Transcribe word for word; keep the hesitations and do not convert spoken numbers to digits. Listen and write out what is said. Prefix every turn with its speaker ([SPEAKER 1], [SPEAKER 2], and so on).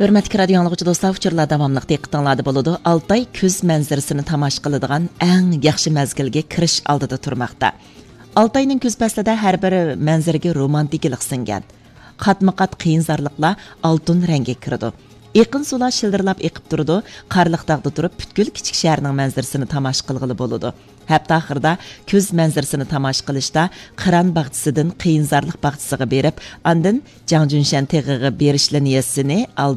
[SPEAKER 1] Hörmətli radio anlıqçı dostlar, uçurlar davamlıq diqqətinizdə boludu. Altay көз mənzərəsini tamaşa qıladigan ən yaxşı məzgilga kirish aldida turmoqda. Altayning көз faslida har bir manzaraga romantiklik singan. Qatma-qat qiyinzorliklar oltin rangga kirdi. Eqin sular shildirlab eqib turdi. Qarliq tog'da turib butkul kichik shaharning manzarasini tomosha qilg'ili bo'ladi. Hatto oxirida ko'z manzarasini tomosha qilishda Qiran bag'chisidan qiyinzorlik bag'chisiga berib, andin Jangjunshan teg'iga berishli niyatsini